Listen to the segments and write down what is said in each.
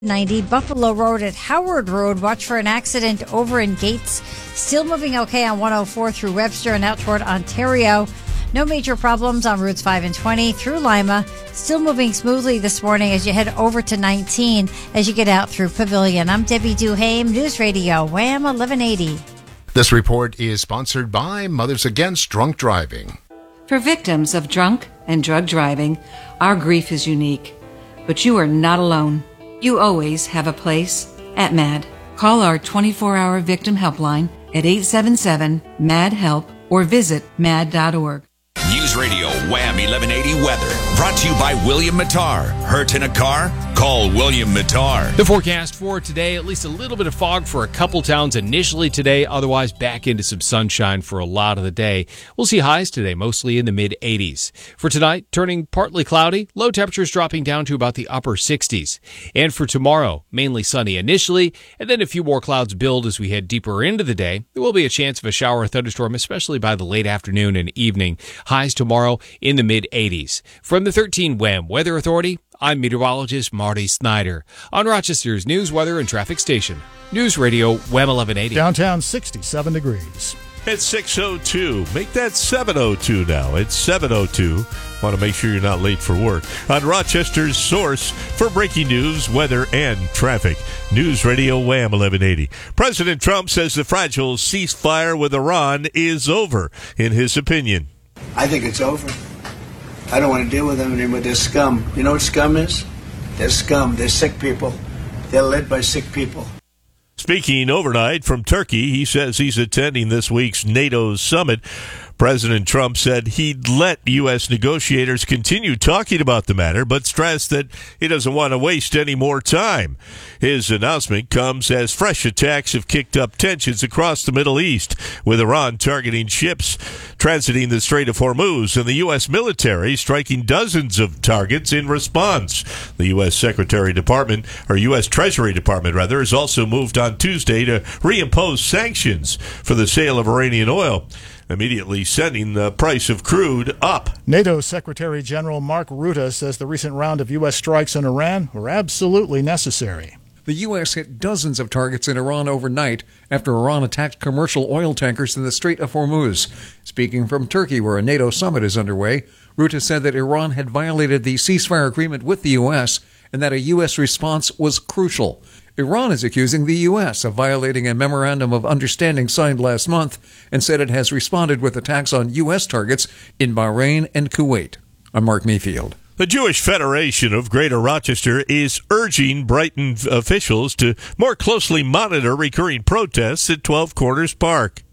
90 Buffalo Road at Howard Road. Watch for an accident over in Gates. Still moving okay on 104 through Webster and out toward Ontario. No major problems on routes 5 and 20 through Lima. Still moving smoothly this morning as you head over to 19 as you get out through Pavilion. I'm Debbie Duhame, News Radio, Wham 1180. This report is sponsored by Mothers Against Drunk Driving. For victims of drunk and drug driving, our grief is unique. But you are not alone. You always have a place at MAD. Call our 24-hour victim helpline at 877-MAD-HELP or visit mad.org. News Radio Wham 1180 weather brought to you by William Mattar. Hurt in a car? Call William Mattar. The forecast for today, at least a little bit of fog for a couple towns initially today, otherwise back into some sunshine for a lot of the day. We'll see highs today, mostly in the mid-80s. For tonight, turning partly cloudy, low temperatures dropping down to about the upper 60s. And for tomorrow, mainly sunny initially, and then a few more clouds build as we head deeper into the day. There will be a chance of a shower or thunderstorm, especially by the late afternoon and evening. Highs tomorrow in the mid-80s. From the 13 WHAM Weather Authority, I'm meteorologist Marty Snyder on Rochester's news, weather, and traffic station. News Radio Wham 1180. Downtown 67 degrees. It's 6:02. Make that 7:02 now. It's 7:02. Want to make sure you're not late for work. On Rochester's source for breaking news, weather, and traffic. News Radio Wham 1180. President Trump says the fragile ceasefire with Iran is over, in his opinion. I think it's over. I don't want to deal with them anymore. They're scum. You know what scum is? They're scum. They're sick people. They're led by sick people. Speaking overnight from Turkey, he says he's attending this week's NATO summit. President Trump said he'd let U.S. negotiators continue talking about the matter, but stressed that he doesn't want to waste any more time. His announcement comes as fresh attacks have kicked up tensions across the Middle East, with Iran targeting ships transiting the Strait of Hormuz and the U.S. military striking dozens of targets in response. The U.S. Treasury Department has also moved on Tuesday to reimpose sanctions for the sale of Iranian oil, immediately sending the price of crude up. NATO Secretary General Mark Rutte says the recent round of U.S. strikes on Iran were absolutely necessary. The U.S. hit dozens of targets in Iran overnight after Iran attacked commercial oil tankers in the Strait of Hormuz. Speaking from Turkey, where a NATO summit is underway, Rutte said that Iran had violated the ceasefire agreement with the U.S. and that a U.S. response was crucial. Iran is accusing the U.S. of violating a memorandum of understanding signed last month and said it has responded with attacks on U.S. targets in Bahrain and Kuwait. I'm Mark Mayfield. The Jewish Federation of Greater Rochester is urging Brighton officials to more closely monitor recurring protests at 12 Corners Park.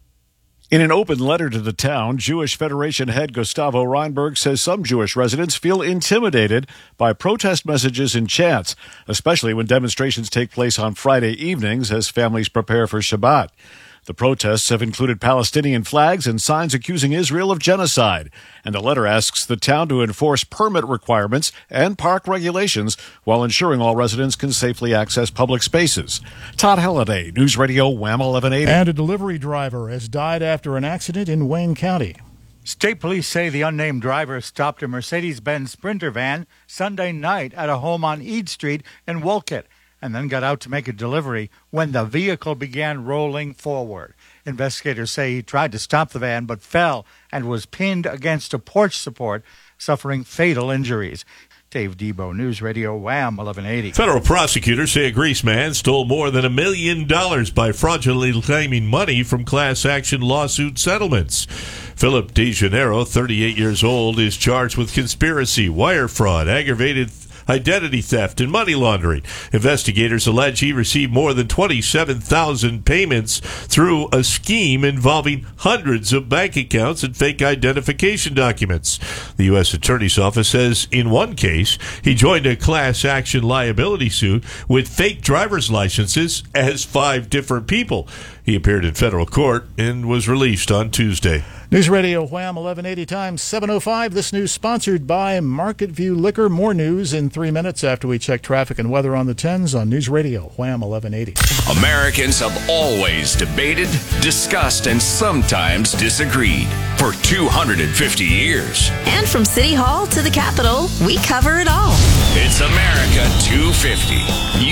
In an open letter to the town, Jewish Federation head Gustavo Reinberg says some Jewish residents feel intimidated by protest messages and chants, especially when demonstrations take place on Friday evenings as families prepare for Shabbat. The protests have included Palestinian flags and signs accusing Israel of genocide, and the letter asks the town to enforce permit requirements and park regulations while ensuring all residents can safely access public spaces. Todd Halliday, News Radio Wham 1180. And a delivery driver has died after an accident in Wayne County. State police say the unnamed driver stopped a Mercedes-Benz Sprinter van Sunday night at a home on Eade Street in Wolcott, and then got out to make a delivery when the vehicle began rolling forward. Investigators say he tried to stop the van but fell and was pinned against a porch support, suffering fatal injuries. Dave Debo, News Radio Wham 1180. Federal prosecutors say a Greece man stole more than $1 million by fraudulently claiming money from class action lawsuit settlements. Philip DeGennaro, 38 years old, is charged with conspiracy, wire fraud, aggravated identity theft, and money laundering. Investigators allege he received more than 27,000 payments through a scheme involving hundreds of bank accounts and fake identification documents. The U.S. Attorney's Office says in one case, he joined a class action liability suit with fake driver's licenses as 5 different people. He appeared in federal court and was released on Tuesday. News Radio Wham 1180 times 7:05. This news sponsored by Market View Liquor. More news in 3 minutes after we check traffic and weather on the 10s on News Radio Wham 1180. Americans have always debated, discussed, and sometimes disagreed for 250 years. And from City Hall to the Capitol, we cover it all. It's America 250.